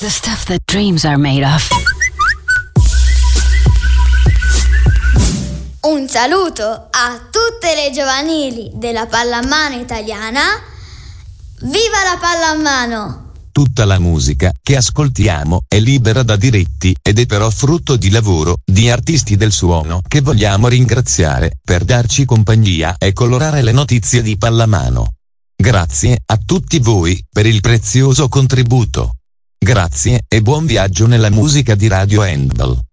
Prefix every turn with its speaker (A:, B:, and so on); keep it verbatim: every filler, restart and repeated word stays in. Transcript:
A: The stuff that dreams are made of.
B: Un saluto a tutte le giovanili della pallamano italiana. Viva la pallamano!
C: Tutta la musica che ascoltiamo è libera da diritti ed è però frutto di lavoro di artisti del suono che vogliamo ringraziare per darci compagnia e colorare le notizie di pallamano. Grazie a tutti voi per il prezioso contributo. Grazie e buon viaggio nella musica di Radio Handball.